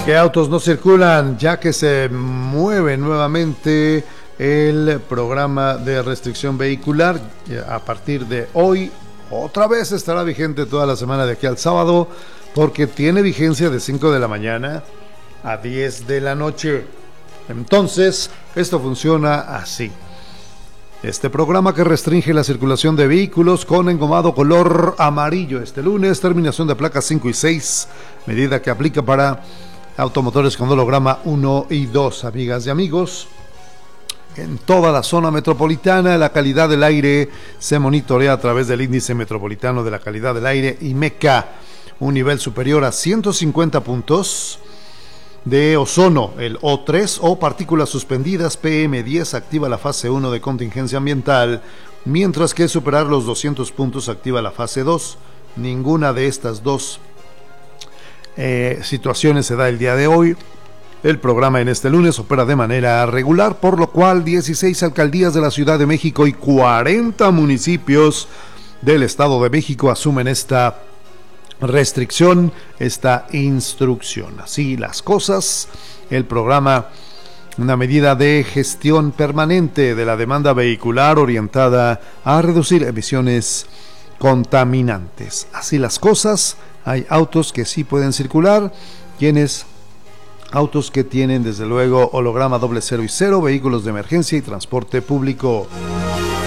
¿Qué autos no circulan? Ya que se mueve nuevamente el programa de restricción vehicular. A partir de hoy, otra vez estará vigente toda la semana de aquí al sábado, porque tiene vigencia de 5 de la mañana a 10 de la noche. Entonces, esto funciona así. Este programa que restringe la circulación de vehículos con engomado color amarillo este lunes, terminación de placas 5 y 6, medida que aplica para automotores con holograma 1 y 2. Amigas y amigos, en toda la zona metropolitana la calidad del aire se monitorea a través del índice metropolitano de la calidad del aire IMECA, un nivel superior a 150 puntos. De ozono, el O3 o partículas suspendidas, PM10 activa la fase 1 de contingencia ambiental, mientras que superar los 200 puntos activa la fase 2. Ninguna de estas dos situaciones se da el día de hoy. El programa en este lunes opera de manera regular, por lo cual 16 alcaldías de la Ciudad de México y 40 municipios del Estado de México asumen esta restricción, esta instrucción. Así las cosas, el programa, una medida de gestión permanente de la demanda vehicular orientada a reducir emisiones contaminantes. Así las cosas, hay autos que sí pueden circular, autos que tienen desde luego holograma 00 y 0, vehículos de emergencia y transporte público.